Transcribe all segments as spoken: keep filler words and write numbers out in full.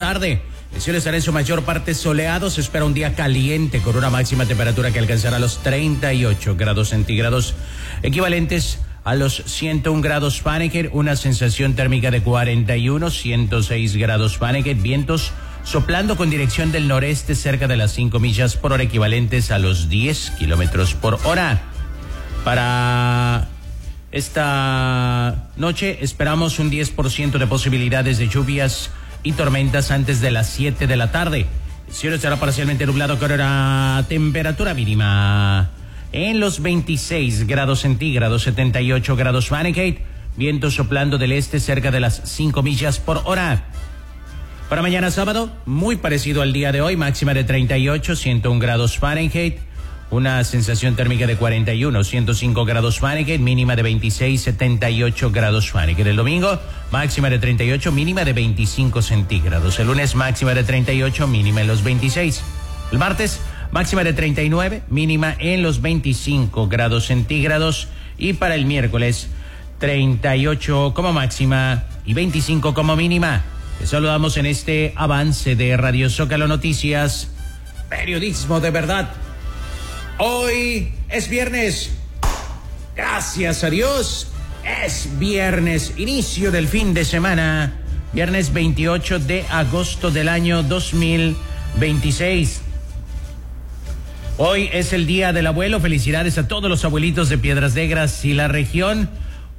tarde. El cielo estará en su mayor parte soleado. Se espera un día caliente con una máxima temperatura que alcanzará los treinta y ocho grados centígrados, equivalentes a los ciento un grados Fahrenheit. Una sensación térmica de cuarenta y uno, ciento seis grados Fahrenheit. Vientos soplando con dirección del noreste cerca de las cinco millas por hora, equivalentes a los diez kilómetros por hora. Para esta noche esperamos un diez por ciento de posibilidades de lluvias y tormentas antes de las siete de la tarde. El cielo estará parcialmente nublado con una temperatura mínima en los veintiséis grados centígrados, setenta y ocho grados Fahrenheit. Viento soplando del este cerca de las cinco millas por hora. Para mañana sábado, muy parecido al día de hoy, máxima de treinta y ocho, ciento un grados Fahrenheit. Una sensación térmica de cuarenta y uno, ciento cinco grados Fahrenheit, mínima de veintiséis, setenta y ocho grados Fahrenheit. El domingo, máxima de treinta y ocho, mínima de veinticinco centígrados. El lunes, máxima de treinta y ocho, mínima en los veintiséis. El martes, máxima de treinta y nueve, mínima en los veinticinco grados centígrados. Y para el miércoles, treinta y ocho como máxima y veinticinco como mínima. Les saludamos en este avance de Radio Zócalo Noticias, periodismo de verdad. Hoy es viernes, gracias a Dios, es viernes, inicio del fin de semana, viernes veintiocho de agosto del año dos mil veintiséis. Hoy es el Día del Abuelo, felicidades a todos los abuelitos de Piedras Negras y la región.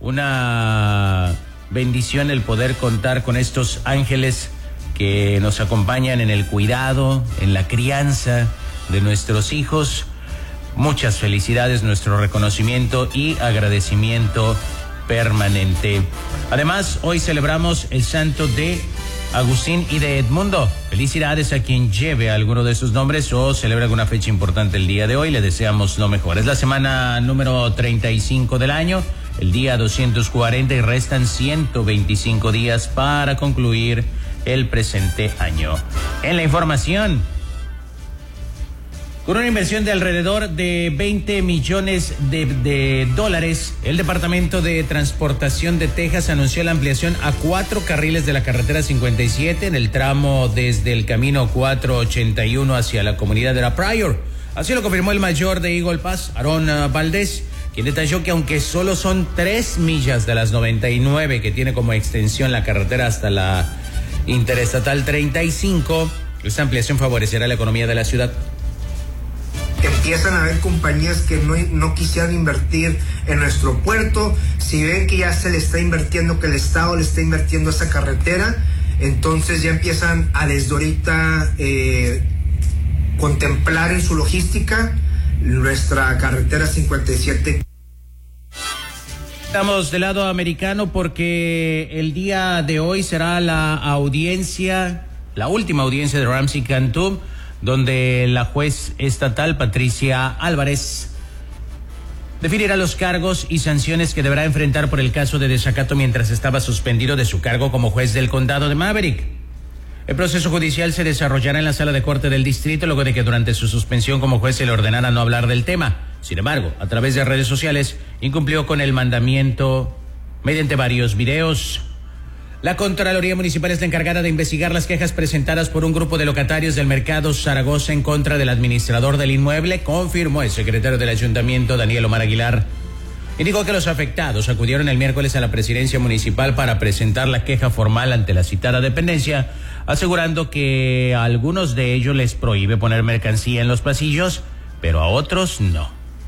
Una bendición el poder contar con estos ángeles que nos acompañan en el cuidado, en la crianza de nuestros hijos. Muchas felicidades, nuestro reconocimiento y agradecimiento permanente. Además, hoy celebramos el santo de Agustín y de Edmundo. Felicidades a quien lleve alguno de sus nombres o celebre alguna fecha importante el día de hoy. Le deseamos lo mejor. Es la semana número treinta y cinco del año, el día doscientos cuarenta, y restan ciento veinticinco días para concluir el presente año. En la información, con una inversión de alrededor de veinte millones de, de dólares, el Departamento de Transportación de Texas anunció la ampliación a cuatro carriles de la carretera cincuenta y siete en el tramo desde el camino cuatrocientos ochenta y uno hacia la comunidad de La Pryor. Así lo confirmó el mayor de Eagle Pass, Aaron uh, Valdés, quien detalló que aunque solo son tres millas de las noventa y nueve que tiene como extensión la carretera hasta la Interestatal treinta y cinco, esta ampliación favorecerá la economía de la ciudad. Empiezan a haber compañías que no, no quisieran invertir en nuestro puerto. Si ven que ya se le está invirtiendo, que el Estado le está invirtiendo a esa carretera, entonces ya empiezan a desde ahorita eh, contemplar en su logística nuestra carretera cincuenta y siete. Estamos del lado americano porque el día de hoy será la audiencia, la última audiencia de Ramsey Cantú, donde la juez estatal Patricia Álvarez definirá los cargos y sanciones que deberá enfrentar por el caso de desacato mientras estaba suspendido de su cargo como juez del condado de Maverick. El proceso judicial se desarrollará en la sala de corte del distrito luego de que durante su suspensión como juez se le ordenara no hablar del tema. Sin embargo, a través de redes sociales incumplió con el mandamiento mediante varios videos. La Contraloría Municipal es la encargada de investigar las quejas presentadas por un grupo de locatarios del mercado Zaragoza en contra del administrador del inmueble, confirmó el secretario del ayuntamiento, Daniel Omar Aguilar. Indicó que los afectados acudieron el miércoles a la presidencia municipal para presentar la queja formal ante la citada dependencia, asegurando que a algunos de ellos les prohíbe poner mercancía en los pasillos, pero a otros no.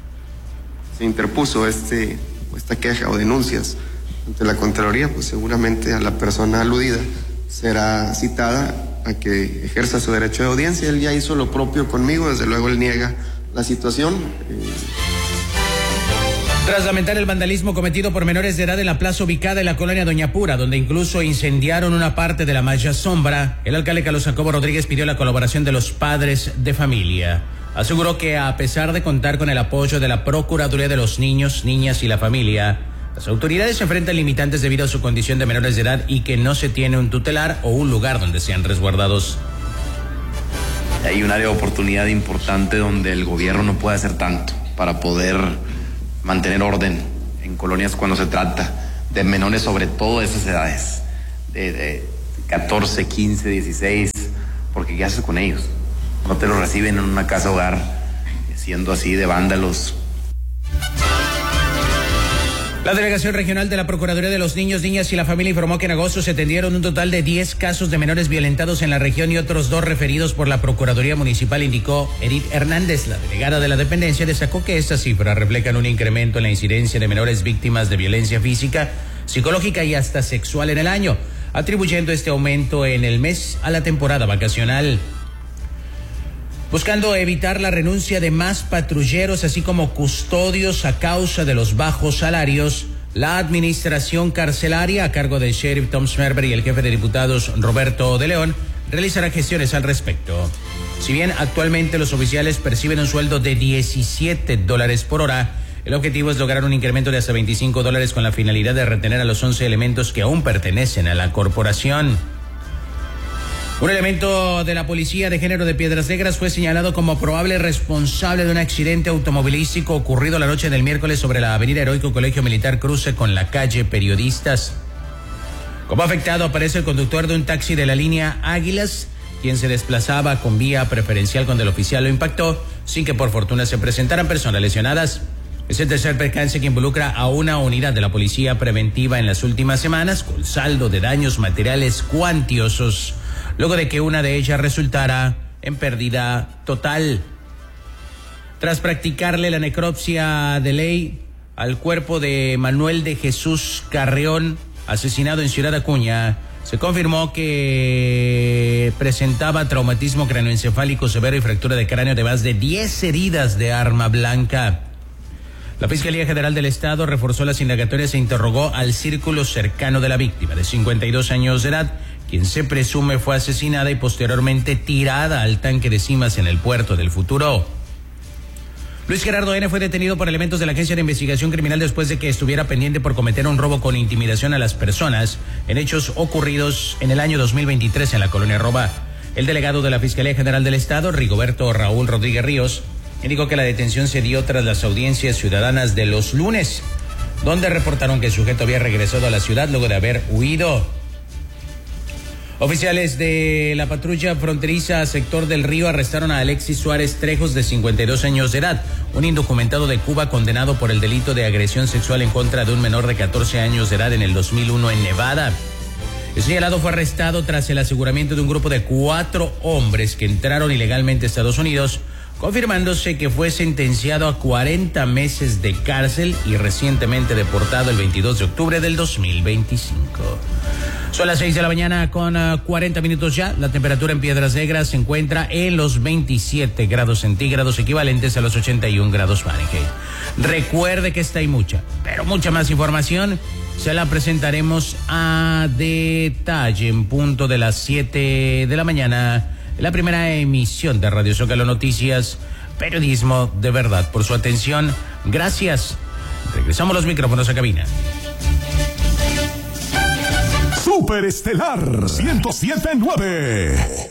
Se interpuso este, esta queja o denuncias ante la Contraloría, pues seguramente a la persona aludida será citada a que ejerza su derecho de audiencia. Él ya hizo lo propio conmigo, desde luego él niega la situación. Eh... Tras lamentar el vandalismo cometido por menores de edad en la plaza ubicada en la colonia Doña Pura, donde incluso incendiaron una parte de la malla sombra, el alcalde Carlos Jacobo Rodríguez pidió la colaboración de los padres de familia. Aseguró que a pesar de contar con el apoyo de la Procuraduría de los Niños, Niñas y la Familia, las autoridades se enfrentan limitantes debido a su condición de menores de edad y que no se tiene un tutelar o un lugar donde sean resguardados. Hay un área de oportunidad importante donde el gobierno no puede hacer tanto para poder mantener orden en colonias cuando se trata de menores, sobre todo de esas edades, de, de catorce, quince, dieciséis, porque ¿qué haces con ellos? No te los reciben en una casa hogar siendo así de vándalos. La Delegación Regional de la Procuraduría de los Niños, Niñas y la Familia informó que en agosto se atendieron un total de diez casos de menores violentados en la región y otros dos referidos por la Procuraduría Municipal, indicó Edith Hernández. La delegada de la dependencia destacó que estas cifras reflejan un incremento en la incidencia de menores víctimas de violencia física, psicológica y hasta sexual en el año, atribuyendo este aumento en el mes a la temporada vacacional. Buscando evitar la renuncia de más patrulleros, así como custodios a causa de los bajos salarios, la administración carcelaria, a cargo del sheriff Tom Smerber y el jefe de diputados Roberto de León, realizará gestiones al respecto. Si bien actualmente los oficiales perciben un sueldo de diecisiete dólares por hora, el objetivo es lograr un incremento de hasta veinticinco dólares con la finalidad de retener a los once elementos que aún pertenecen a la corporación. Un elemento de la Policía de Género de Piedras Negras fue señalado como probable responsable de un accidente automovilístico ocurrido la noche del miércoles sobre la avenida Heroico Colegio Militar cruce con la calle Periodistas. Como afectado aparece el conductor de un taxi de la línea Águilas, quien se desplazaba con vía preferencial cuando el oficial lo impactó, sin que por fortuna se presentaran personas lesionadas. Es el tercer percance que involucra a una unidad de la Policía Preventiva en las últimas semanas, con saldo de daños materiales cuantiosos, luego de que una de ellas resultara en pérdida total. Tras practicarle la necropsia de ley al cuerpo de Manuel de Jesús Carreón, asesinado en Ciudad Acuña, se confirmó que presentaba traumatismo cráneoencefálico severo y fractura de cráneo de más de diez heridas de arma blanca. La Fiscalía General del Estado reforzó las indagatorias e interrogó al círculo cercano de la víctima, de cincuenta y dos años de edad, quien se presume fue asesinada y posteriormente tirada al tanque de Cimas en el puerto del Futuro. Luis Gerardo N. fue detenido por elementos de la Agencia de Investigación Criminal después de que estuviera pendiente por cometer un robo con intimidación a las personas en hechos ocurridos en el año dos mil veintitrés en la colonia Roba. El delegado de la Fiscalía General del Estado, Rigoberto Raúl Rodríguez Ríos, indicó que la detención se dio tras las audiencias ciudadanas de los lunes, donde reportaron que el sujeto había regresado a la ciudad luego de haber huido. Oficiales de la patrulla fronteriza sector del Río arrestaron a Alexis Suárez Trejos, de cincuenta y dos años de edad, un indocumentado de Cuba condenado por el delito de agresión sexual en contra de un menor de catorce años de edad en el dos mil uno en Nevada. El señalado fue arrestado tras el aseguramiento de un grupo de cuatro hombres que entraron ilegalmente a Estados Unidos, confirmándose que fue sentenciado a cuarenta meses de cárcel y recientemente deportado el veintidós de octubre del dos mil veinticinco. Son las seis de la mañana con uh, cuarenta minutos ya. La temperatura en Piedras Negras se encuentra en los veintisiete grados centígrados, equivalentes a los ochenta y un grados Fahrenheit. Recuerde que esta hay mucha, pero mucha más información se la presentaremos a detalle en punto de las siete de la mañana. La primera emisión de Radio Zócalo Noticias, periodismo de verdad. Por su atención, gracias. Regresamos los micrófonos a cabina. Superestelar ciento siete punto nueve.